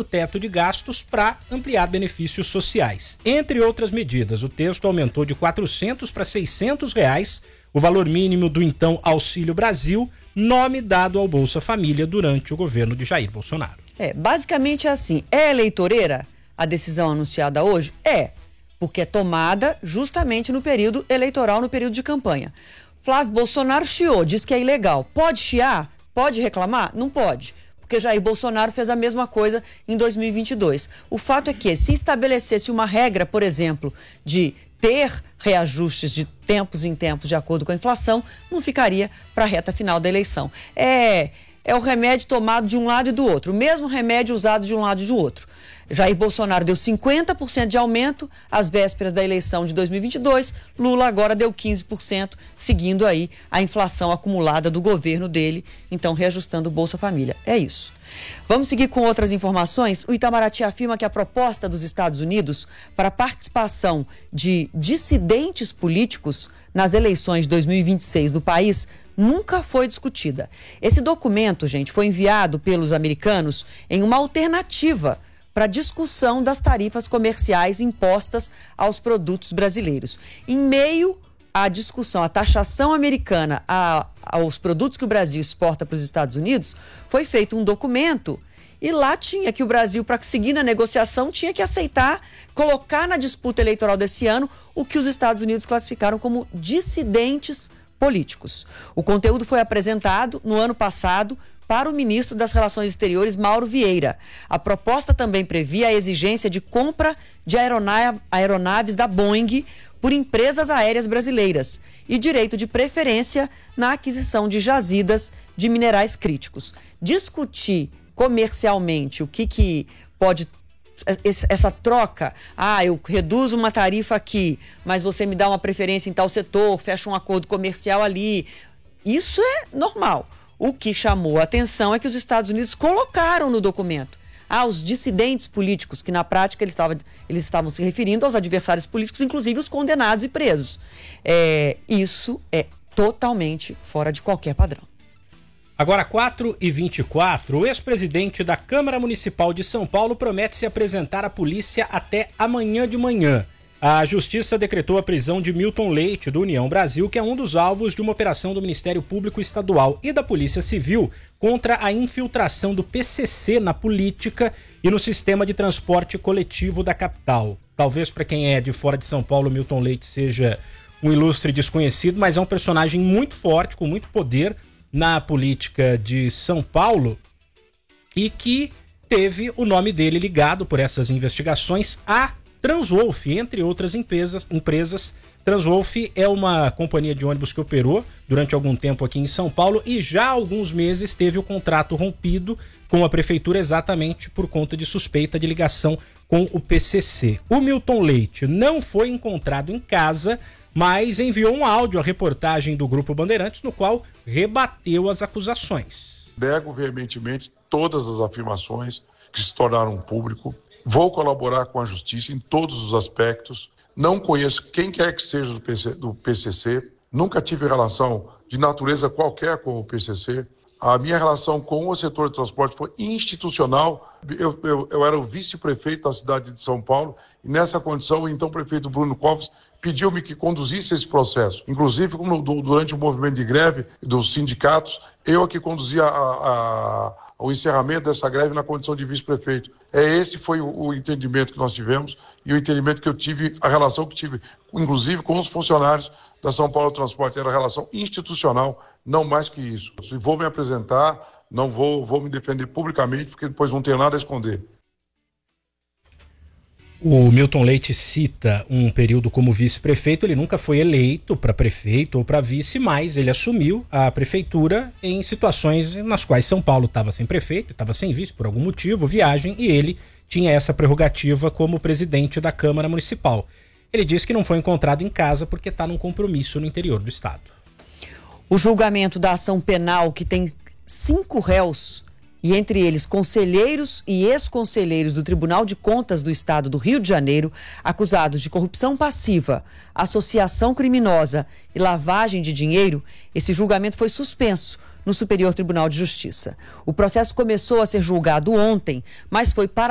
o teto de gastos para ampliar benefícios sociais. Entre outras medidas, o texto aumentou de R$400 para R$600 o valor mínimo do então Auxílio Brasil, nome dado ao Bolsa Família durante o governo de Jair Bolsonaro. Basicamente é assim, é eleitoreira a decisão anunciada hoje? Porque é tomada justamente no período eleitoral, no período de campanha. Flávio Bolsonaro chiou, diz que é ilegal. Pode chiar? Pode reclamar? Não pode. Porque Jair Bolsonaro fez a mesma coisa em 2022. O fato é que, se estabelecesse uma regra, por exemplo, de ter reajustes de tempos em tempos de acordo com a inflação, não ficaria para a reta final da eleição. É o remédio tomado de um lado e do outro, o mesmo remédio usado de um lado e do outro. Jair Bolsonaro deu 50% de aumento às vésperas da eleição de 2022, Lula agora deu 15%, seguindo aí a inflação acumulada do governo dele, então reajustando o Bolsa Família. É isso. Vamos seguir com outras informações. O Itamaraty afirma que a proposta dos Estados Unidos para a participação de dissidentes políticos nas eleições de 2026 no país nunca foi discutida. Esse documento, gente, foi enviado pelos americanos em uma alternativa para discussão das tarifas comerciais impostas aos produtos brasileiros. Em meio à discussão, à taxação americana aos produtos que o Brasil exporta para os Estados Unidos, foi feito um documento e lá tinha que o Brasil, para seguir na negociação, tinha que aceitar, colocar na disputa eleitoral desse ano o que os Estados Unidos classificaram como dissidentes políticos. O conteúdo foi apresentado no ano passado para o ministro das Relações Exteriores, Mauro Vieira. A proposta também previa a exigência de compra de aeronaves da Boeing por empresas aéreas brasileiras e direito de preferência na aquisição de jazidas de minerais críticos. Discutir comercialmente o que pode essa troca, eu reduzo uma tarifa aqui, mas você me dá uma preferência em tal setor, fecha um acordo comercial ali, isso é normal. O que chamou a atenção é que os Estados Unidos colocaram no documento os dissidentes políticos, que na prática eles estavam se referindo aos adversários políticos, inclusive os condenados e presos. Isso é totalmente fora de qualquer padrão. Agora, 4h24, o ex-presidente da Câmara Municipal de São Paulo promete se apresentar à polícia até amanhã de manhã. A Justiça decretou a prisão de Milton Leite, do União Brasil, que é um dos alvos de uma operação do Ministério Público Estadual e da Polícia Civil contra a infiltração do PCC na política e no sistema de transporte coletivo da capital. Talvez para quem é de fora de São Paulo, Milton Leite seja um ilustre desconhecido, mas é um personagem muito forte, com muito poder na política de São Paulo e que teve o nome dele ligado por essas investigações a Transwolf, entre outras empresas. Transwolf é uma companhia de ônibus que operou durante algum tempo aqui em São Paulo e já há alguns meses teve o contrato rompido com a prefeitura exatamente por conta de suspeita de ligação com o PCC. O Milton Leite não foi encontrado em casa, mas enviou um áudio à reportagem do Grupo Bandeirantes, no qual rebateu as acusações. Nego veementemente todas as afirmações que se tornaram público. Vou colaborar com a Justiça em todos os aspectos. Não conheço quem quer que seja do PCC. Nunca tive relação de natureza qualquer com o PCC. A minha relação com o setor de transporte foi institucional. Eu era o vice-prefeito da cidade de São Paulo e nessa condição o então prefeito Bruno Covas pediu-me que conduzisse esse processo. Inclusive, durante o movimento de greve dos sindicatos, eu que conduzia o encerramento dessa greve na condição de vice-prefeito. Esse foi o entendimento que nós tivemos e o entendimento que eu tive, a relação que tive, inclusive com os funcionários da São Paulo Transporte, era relação institucional, não mais que isso. Se vou me apresentar, não vou me defender publicamente, porque depois não tenho nada a esconder. O Milton Leite cita um período como vice-prefeito. Ele nunca foi eleito para prefeito ou para vice, mas ele assumiu a prefeitura em situações nas quais São Paulo estava sem prefeito, estava sem vice por algum motivo, viagem, e ele tinha essa prerrogativa como presidente da Câmara Municipal. Ele disse que não foi encontrado em casa porque está num compromisso no interior do estado. O julgamento da ação penal, que tem 5 réus, e entre eles conselheiros e ex-conselheiros do Tribunal de Contas do Estado do Rio de Janeiro, acusados de corrupção passiva, associação criminosa e lavagem de dinheiro, esse julgamento foi suspenso no Superior Tribunal de Justiça. O processo começou a ser julgado ontem, mas foi